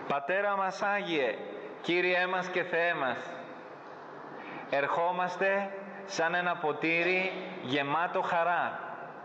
Πατέρα μας Άγιε, Κύριέ μας και Θεέ μας, ερχόμαστε σαν ένα ποτήρι γεμάτο χαρά